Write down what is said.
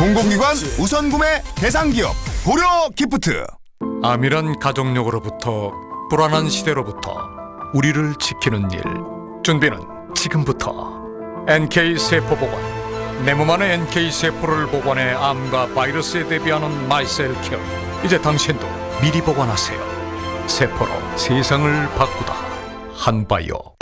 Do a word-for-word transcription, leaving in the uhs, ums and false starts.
공공기관 우선 구매 대상 기업 고려 기프트. 암이란 가족력으로부터 불안한 시대로부터 우리를 지키는 일. 준비는 지금부터. 엔케이 세포 보관. 내 몸 안에 엔케이 세포를 보관해 암과 바이러스에 대비하는 마이셀 케어. 이제 당신도 미리 보관하세요. 세포로 세상을 바꾸다. 한바이오.